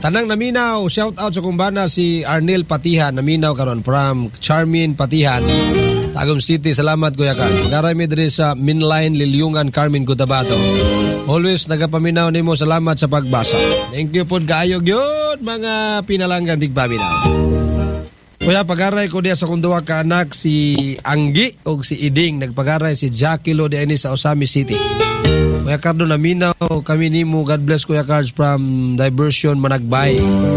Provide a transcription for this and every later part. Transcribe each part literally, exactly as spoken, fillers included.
Tanang naminaw, shout out sa kumbana si Arnel Patihan, naminaw karon from Charmin Patihan, Tagum City. Salamat Kuya Carl. Garay mi diri sa Minline Lilyungan, Carmen Cotabato. Always nagapaminaw nimo, salamat sa pagbasa. Thank you pod kaayog yun mga pinalanggan tigpaminaw. Kuya, pagaray ko diya sa kunduwa ka anak si Anggi o si Iding, nagpagaray si Jackie Lo diya ini sa Osami City. Kuya Cardo, naminaw kami nimo. God bless Kuya Cards from Diversion Managbay.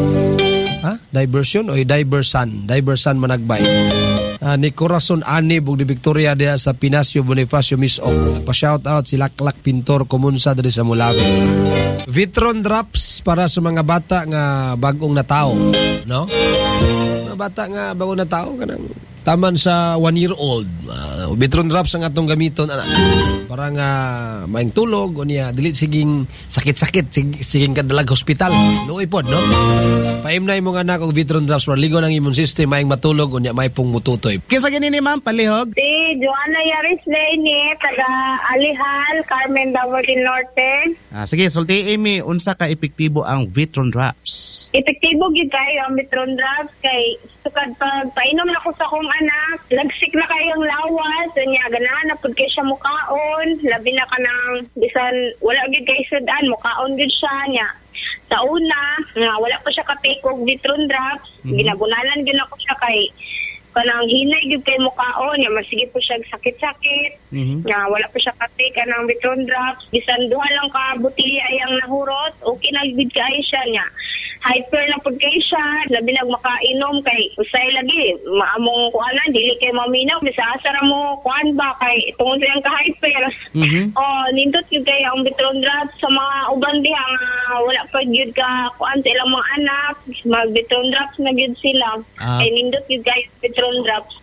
Ha? Diversion o Diversan? Diversan Managbay. Uh, ni Corazon Anib ug ni Victoria diya sa Pinasio Bonifacio Misok. Pa-shout out si Laklak Pintor Comunsa diri sa Mulawi. Vitron drops para sa mga bata nga bagong natao, no? Mga bata nga bagong natao kanang taman sa one year old. Uh, Vitron drops ang atong gamiton ana. Para nga maing tulog o niya dili siging sakit-sakit, sig, siging kadalag hospital. Luoy pod, no? Paimnay mo nga anak og Vitron drops para ligo ng immune system, maing matulog o niya may pong mututoy. Kinsa gini ni ma'am palihog? Si Joanna Yaris Lane, taga Alihal, Carmen Davao del Norte. Ah, sige, sulti mi unsa ka epektibo ang Vitron drops? Epektibo gyud kayo ang Vitron drops kay sukad pag painom na ko sa akong anak, lagsik na kayong lawas, niya ganahan na pud kay siya mukaon, labi na kanang bisan wala gyud kay sudan, mukaon gyud siya niya. Sa una, nga wala pa siya ka-take og Vitron drops, mm-hmm. ginabunalan gyud ako siya kay kanang hinay gyud kay mukaon niya, masige po siya sakit-sakit. Mm-hmm. Nga wala pa siya ka-take kanang Vitron drops, bisan duha lang ka botelya yang nahurot, okay na gyud kay siya niya. Hyper na pud kay siya, labi nag makainom kay usay lagi maamong kuanan dili kay maminaw bisa asara mo kuan ba kay tungod sa ka hyper. Mm-hmm. Oh, nindot gyud kay ang Vitron drops sa mga uban diha nga wala pa gyud ka kuan sa ilang mga anak, mag Vitron drops na gyud sila. Uh. Kay nindot gyud kay Vitron drops.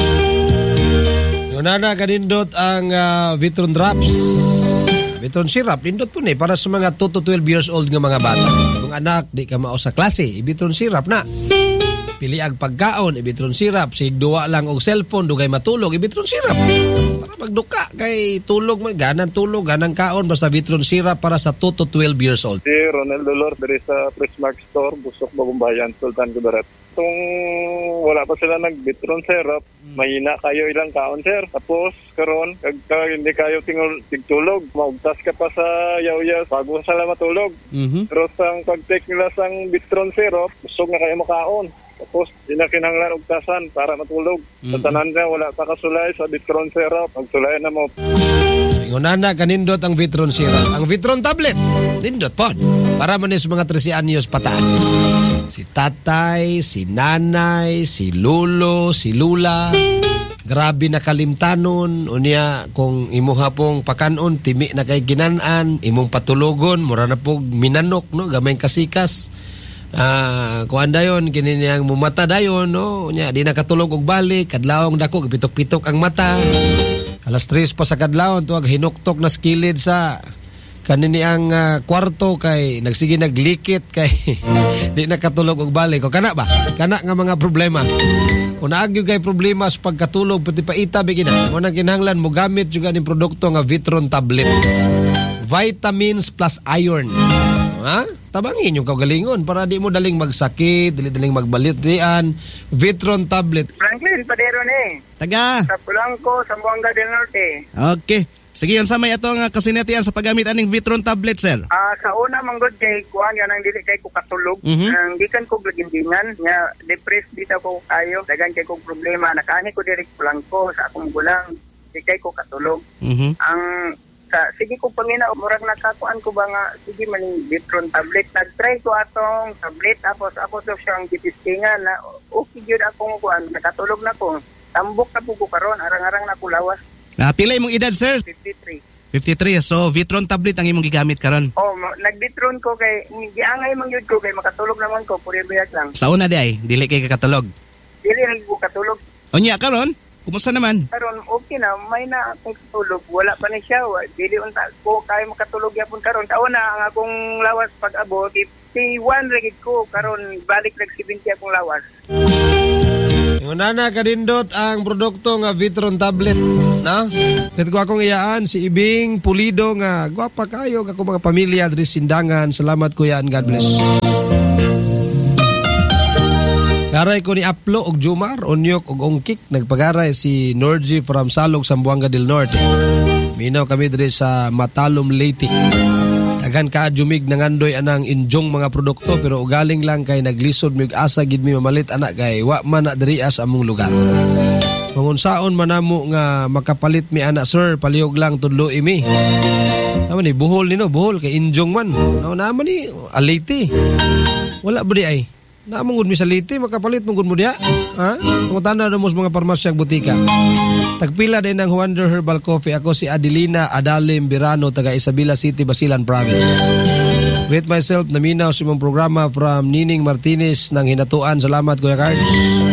Yun na kanindot ang uh, Vitron drops. Vitron syrup, nindot po ni para sa mga two to twelve years old nga mga bata. Kung anak, di ka mao sa klase, Vitron syrup na. Pili ang pagkaon, Vitron syrup. Sigduwa lang og cellphone, dugay matulog, Vitron syrup. Para magduka, kay tulog, ganang tulog, ganang kaon, basta Vitron syrup para sa two to twelve years old. Si Ronel Dolor, dari sa Prismark Store, Busok, Bagumbayan, Sultan Kudarat. Kung wala pa sila nag-Vitron syrup, mahina kayo ilang kaon, sir. Tapos, karon kag hindi kayo tingol tigtulog, maugtas ka pa sa yaw-yaw bago sila matulog. Mm-hmm. Pero sang pag-take nila sang Vitron syrup, busog na kayo makaon. Tapos, di na kinahanglan ugtasan para matulog. Mm-hmm. Sa tanan na wala pa kasulay sa Vitron syrup, magsulay na mo. Ingunana, kanindot ang Vitron syrup. Ang Vitron tablet, nindot pod. Para manis mga tresi anyos patas. Si tatay, si nanay, si lulo, si lula. Grabe na kalimtanon. Unya, kung imuha pong pakanon, timi na kay ginanan, imong patulogon, mura na pong minanok, no? Gamay kasikas. Ah, kuan dayon kini niyang mumata dayon, no? Unya, di nakatulog og balik, kadlawong dako, pitok-pitok ang mata. Alas tres pa sa kadlawon, tuwag hinuktok na skilid sa kanini ang uh, kwarto kay nagsige naglikit kay di nakatulog og balik. O kana ba? Kana nga mga problema. Kung naagyo kay problema sa pagkatulog pati pa ita bigina. Mo nang kinahanglan mo gamit juga ning produkto nga Vitron tablet. Vitamins plus iron. Ha? Tabangin yung kagalingon para di mo daling magsakit, dili daling magbalitian. Vitron tablet. Franklin Padero ni. Taga. Sa Pulangco, sa Buanga del Norte. Okay. Sige, yun sa may ito nga kasinatian sa paggamit aning Vitron tablet, sir. Ah, uh, sa una manggod kay kuan yan ang dili kay ko katulog. Mm-hmm. Ang gikan ko lagindingan nga depressed dito ko kayo, dagan kay ko problema, nakani ko diri Pulangco sa akong gulang, di kay ko katulog. Mm-hmm. Ang sa sige ko pangina murag nakakuan ko ba nga sige man Vitron tablet, nagtry ko atong tablet tapos ako to siyang gitistingan na okay gyud akong kuan, nakatulog na ko. Tambok na po ko karon, arang-arang na ko lawas. Ah, pila imong edad, sir? fifty-three. fifty-three. So, Vitron tablet ang imong gigamit karon. Oh, nag-Vitron ko kay giangay man yun ko kay makatulog naman ko, puri biyak lang. Sa una di ay, dili kay kakatulog. Dili lang ko katulog. Unya karon, kumusta naman? Karon okay na, may na akong katulog. Wala pa ni siya. Dili unta ko kay makatulog yapon karon. Sa una ang akong lawas pag-abot, fifty-one rigid ko karon balik nag seventy akong lawas. Unana kadindot ang produkto nga Vitron tablet, na? Ket ko akong iyaan si Ibing Pulido nga gwapa kayo ako mga pamilya diri sindangan. Salamat kuya and God bless. Garay ko ni Aplo og Jumar, Onyok og Ongkik. Nagpagaray si Norgy from Salog, Zamboanga del Norte. Minaw kami diri sa Matalom, Leyte. Daghan ka jumig nangandoy anang injong mga produkto pero ugaling lang kay naglisod mig asa gid mi mamalit anak kay wa man na diri as among lugar. Mangunsaon manamo nga makapalit mi anak sir, palihog lang tudlo imi. Naman ni buhol nino, buhol kay injong man. No naman ni Leyte. Wala ba di ay? Namang gud mi sa Leyte, makapalit mong gud mo diha. Ha? Tungtana na mo sa mga parmasyang butika. Tagpila din ng Wonder Herbal Coffee. Ako si Adelina Adalim Birano, taga Isabela City, Basilan Province. Greet myself, naminaw sa mong programa from Nining Martinez ng Hinatuan. Salamat, Kuya Cards.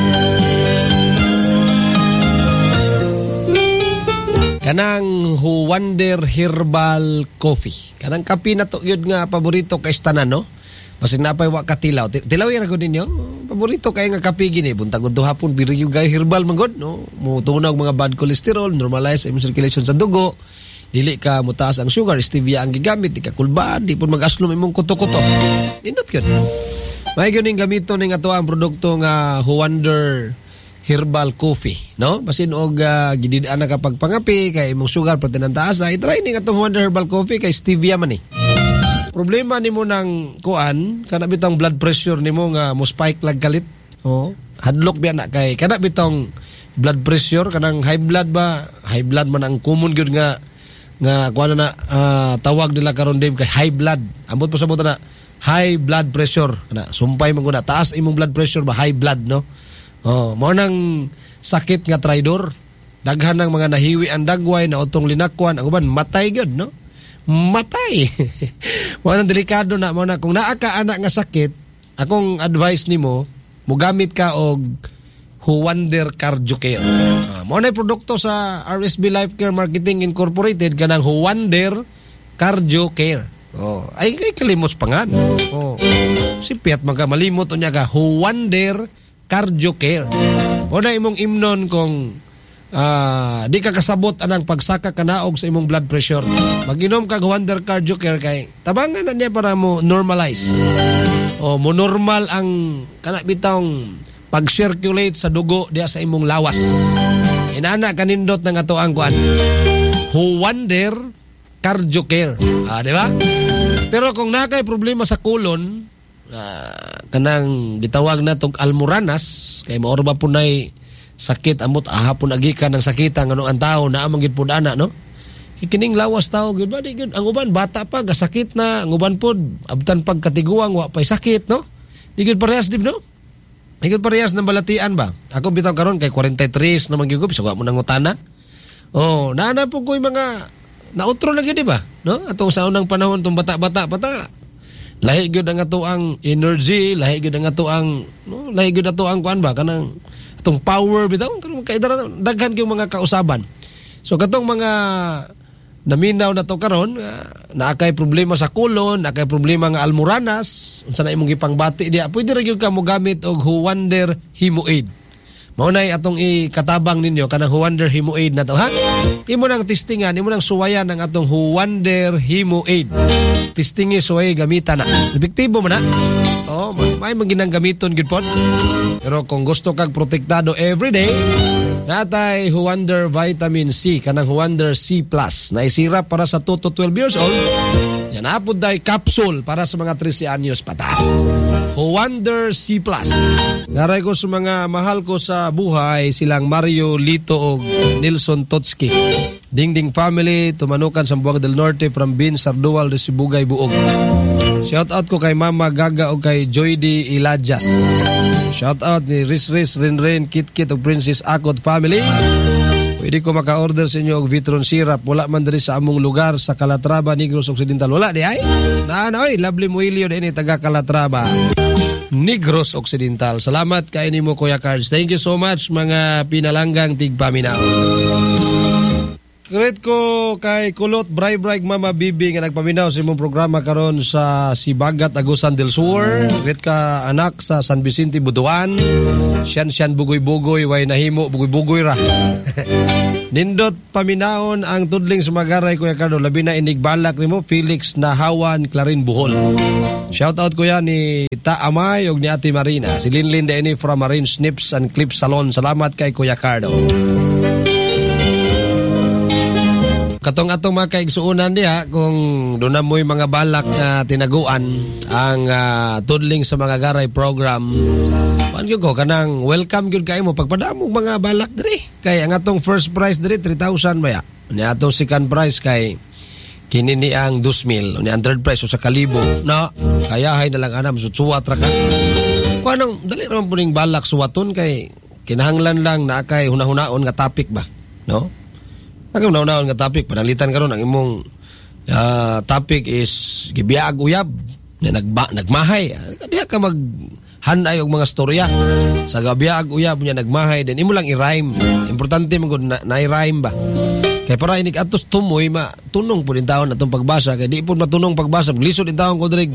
Kanang Wonder Herbal Coffee. Kanang kape na to yun nga paborito kay tanan, no? Basta napay wa katilaw. Tilaw yan ako ninyo. Paborito kayo nga kape gini. Buntag do hapon, biri yung gayo herbal manggod, no? Mutunaw mga bad cholesterol, normalize ang circulation sa dugo. Dili ka mutaas ang sugar, stevia ang gigamit, di ka kulbaan, di po mag-aslom imong kuto-kuto. Indot yun. May yun yung gamito ng ato ang produkto nga Wonder Herbal Coffee, no? Basin og uh, gididaan na kapag pangapi, kay imong sugar, protein ang taasa. I-try ning atong Wonder Herbal Coffee kay stevia man eh. Problema nimo ng kuan, kana bitong blood pressure nimo nga mo spike lag kalit. Oh, hadlok biya na kay kana bitong blood pressure kanang high blood ba? High blood man ang common gyud nga nga kuan na uh, tawag nila karon din kay high blood. Ambot pa sa buta na high blood pressure. Kana sumpay man guna taas imong blood pressure ba high blood, no? Oh, mao nang sakit nga traidor. Daghan ng mga nahiwi ang dagway na utong linakwan ang uban matay gyud, no? Matay. Mga delikado na mo na kung naa ka anak nga sakit, akong advice nimo, mogamit ka og Wonder Cardio Care. Uh, mo na produkto sa R S B Life Care Marketing Incorporated kanang Wonder Cardio Care. Oh, ay kay kalimos pangan. Oh. Si Piat magka malimot unya ka Wonder Cardio Care. O na imong imnon kung Uh, di ka kasabot anang pagsaka kanaog sa imong blood pressure. Mag-inom ka Wonder Cardio Care kay tabangan na niya para mo normalize. O mo normal ang kana bitong pag-circulate sa dugo diya sa imong lawas. Inana kanindot ng ato ang kuan. Wonder Cardio Care. Ah, di ba? Pero kung nakay problema sa colon, uh, kanang gitawag na tong almoranas kay maorba punay sakit amot ahapon agikan ng sakitan ngano ang tao na amang gid pud ana, no? Ikining lawas tao gid ba di gid ang uban bata pa gasakit na, ang uban pod abtan pag katiguang wa pay sakit, no? Di gid parehas dib, no? Di gid parehas ng balatian ba? Ako bitaw karon kay forty-three naman gyud ko bisag wa mo nang utana. Oh, naana po ko mga nautro na gyud, di ba? No? Atong sa unang panahon tong bata-bata pata. Lahi gyud ang ato ang energy, lahi gyud ang ato ang no, lahi gyud ato ang kuan ba kanang itong power bitaw kaidara daghan gyud mga kausaban. So katong mga naminaw na to karon uh, naakay problema sa colon, naakay problema nga almoranas, unsa na imong gipangbati diya, pwede ra gyud ka mo gamit og Wonder Hemoaid. Mao nay atong ikatabang ninyo kanang Wonder Hemoaid na to, ha? Imo nang testingan, imo nang suwayan ang atong Wonder Hemoaid. Testingi suway gamitan na. Epektibo man na. Oh, may maginang gamiton gid pod. Pero kung gusto kag protektado everyday, natay Wonder Vitamin C kanang Wonder C Plus na isirap para sa two to twelve years old. Yan apod day capsule para sa mga thirteen anyos pataas. Wonder C Plus. Garay ko sa mga mahal ko sa buhay silang Mario Lito o Nelson Totski. Dingding family, Tumanukan, Zamboanga del Norte, from Bin, Sardual, Resibugay, Buog. Shout out ko kay Mama Gaga o kay Joydy Ilajas. Shout out ni Riz Riz, Rin Rin, Kit Kit o Princess Akot family. Pwede ko maka-order sa inyo og Vitron Syrup. Wala man diri sa among lugar sa Calatrava, Negros Occidental. Wala di ay? Na na oy, lovely Muilio din taga Calatrava, Negros Occidental. Salamat kay nimo Kuya Cards. Thank you so much mga pinalanggang tigpaminaw. Great ko kay Kulot Bray-Bray Mama Bibi nga nagpaminaw sa imong programa karon sa Sibagat, Agusan del Sur. Great ka anak sa San Vicente, Butuan. Siyan-siyan bugoy-bugoy, way nahimo bugoy-bugoy ra. Nindot paminaon ang tudling sumagaray Kuya Cardo, labi na inigbalak nimo Felix Nahawan Clarin Buhol. Shout out kuya ni Ta Amay ug ni Ate Marina, si Linlin Deni from Marine Snips and Clip Salon. Salamat kay Kuya Cardo. Katong atong mga kaigsuunan diha kung doon na mo'y mga balak na tinaguan ang uh, tudling sa mga garay program. Paano yun ko? Kanang welcome yun kayo mo. Pagpadamong mga balak diri. Kay ang atong first prize diri, three thousand maya. Ang atong second prize kay kinini ang two thousand. Ang third prize, o sa kalibo. No? Kaya hay na lang anam, susuwat ra ka. Kung anong, dali naman po ning balak suwaton kay kinahanglan lang na kay hunahunahon nga topic ba? No? Ang hunahunahon nga topic, panalitan karon ang imong uh, topic is gibiag uyab. Na nagba, nagmahay. Diha ka mag hanay og mga storya sa gabiag uyab niya nagmahay din imo lang i-rhyme, importante man gud na, na i-rhyme ba kay para inig atos tumoy ma tunong pud in taon atong pagbasa kay di pud matunong pagbasa maglisod in taon ko drig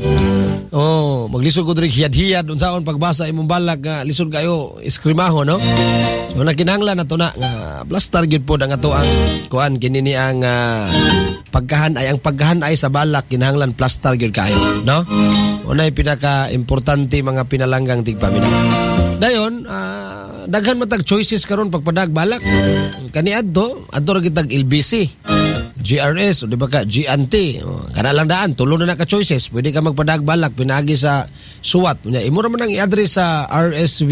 oh maglisod ko drig hiyad-hiyad unsaon pagbasa imong balak nga lisod kayo iskrimaho no. So nakinahanglan nato na nga plaster gyud pud ang ato ang kuan kini ni ang uh, pagkahan ay ang pagkahan ay sa balak kinahanglan plaster gyud kayo no. Unay pinaka-importante mga pinalanggang tigpaminaw. Dayon, uh, daghan matag choices karon pagpadag balak. Kani adto, adto ra kitag L B C, G R S, o di ba ka G N T. O, kana lang daan, tulo na ka choices. Pwede ka magpadag balak pinaagi sa suwat. Unya imo ra man ang i-address sa R S V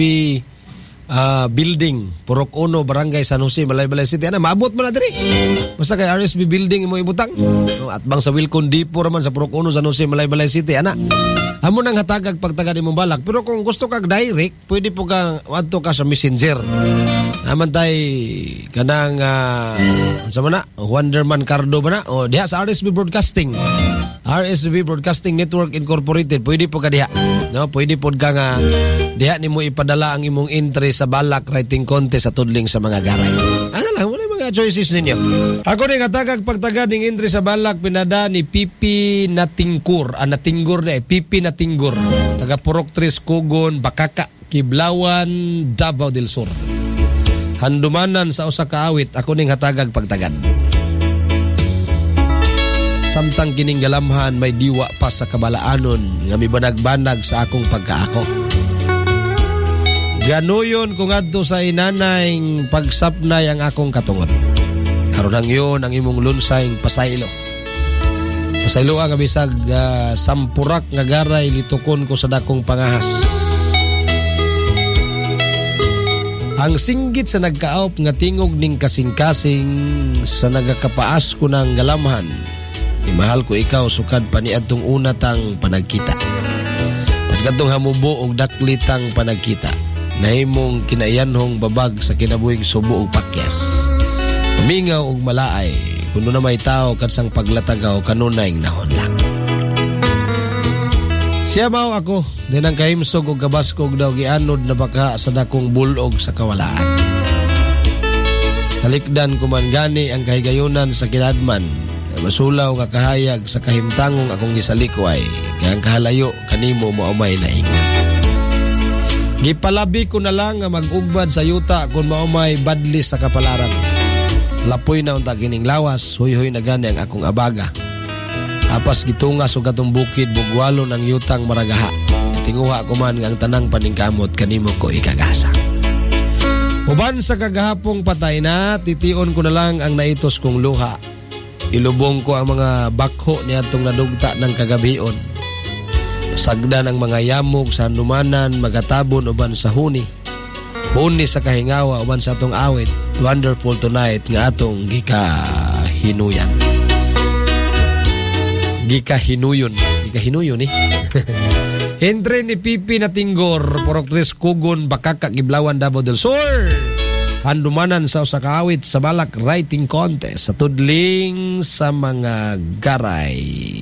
uh, building, Purok Uno, Barangay San Jose, Malaybalay City. Ana, maabot man na diri. Basta kay R S V building imo ibutang. At bang sa Wilcon Depot raman sa Purok Uno, San Jose, Malaybalay City. Ana, amo nang hatagag pagtagad imong balak. Pero kung gusto kag direct, pwede po kang adto ka sa Messenger. Naman tay kanang uh, unsa man na? Wonderman Cardo ba na? O diha sa R S V Broadcasting. R S V Broadcasting Network Incorporated. Pwede po ka diha. No, pwede po ka nga diha nimo ipadala ang imong entry sa balak writing contest sa tudling sa mga garay. Ano lang, wala mga choices ninyo. Ako ni katagag pagtagad ning entry sa balak pinada ni Pipi Natingkur. Ah, Natinggur na eh. Pipi Natinggur. Taga Purok Tres Kugon, Bakaka, Kiblawan, Davao del Sur. Handumanan sa usa ka awit ako ning hatagag pagtagad. Samtang kining galamhan may diwa pa sa kabalaanon nga mibanag-banag sa akong pagkaako. Ganuyon kung adto sa inanayng pagsapnay ang akong katungon. Karon ang yun ang imong lunsayng pasaylo. Pasaylo ang bisag uh, sampurak nga garay litukon ko sa dakong pangahas. Ang singgit sa nagkaop nga tingog ning kasing-kasing sa nagakapaas ko ng galamhan. Imahal ko ikaw sukad paniadtong una tang panagkita. Pagkatong hamubo og daklitang panagkita. Nahimong kinaiyanhong babag sa kinabuhing subo og pakyas. Pamingaw og malaay kuno na may tao kadsang paglatagaw kanunay nahonlak. Siya mao ako dinang kahimsog og kabaskog daw gianod na baka sa dakong bulog sa kawalaan. Talikdan ko man gani ang kahigayunan sa kinadman. Masulaw nga kahayag sa kahimtangong akong gisalikoy kaya ang kahalayo kanimo mo umay na ingat. Gipalabi ko na lang nga mag-ugbad sa yuta kung maumay badlis sa kapalaran. Lapoy na unta kining lawas, huy-huy na gani ang akong abaga. Apas gitungas o gatong bukid bugwalo ng yutang maragaha. Tinguha ko man nga ang tanang paningkamot kanimo ko ikagasa. Uban sa kagahapong patay na, titiyon ko na lang ang naitos kong luha. Ilubong ko ang mga bakho niya itong nadugta ng kagabion. Sagdan ang mga yamog sa hanumanan, magatabon uban sa huni. Huni sa kahingawa uban sa atong awit. Wonderful tonight nga atong gikahinuyan. Gikahinuyon. Gikahinuyon eh. Hentre ni Pipi Natinggur, Purok Tres Kugon, Bakaka, Kiblawan, Davao del Sur. Handumanan sa usa ka awit sa balak writing contest sa tudling sa mga garay.